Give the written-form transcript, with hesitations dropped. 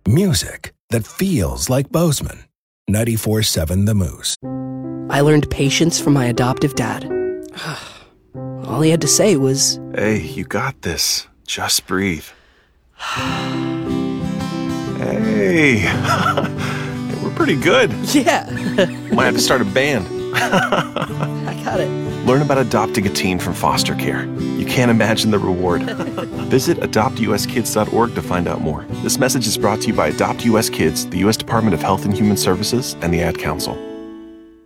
Music that feels like Bozeman. 94.7 The Moose. I learned patience from my adoptive dad. All he had to say was, "Hey, you got this. Just breathe." Hey, we're pretty good. yeah, Might have to start a band. I got it. Learn about adopting a teen from foster care. You can't imagine the reward. Visit adoptuskids.org to find out more. This message is brought to you by Adopt US Kids, the U.S. Department of Health and Human Services, and the Ad Council.